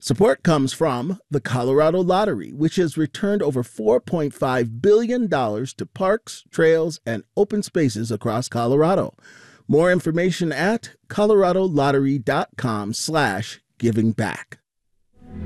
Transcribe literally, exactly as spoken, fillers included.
Support comes from the Colorado Lottery, which has returned over four point five billion dollars to parks, trails, and open spaces across Colorado. More information at coloradolottery.com slash giving back.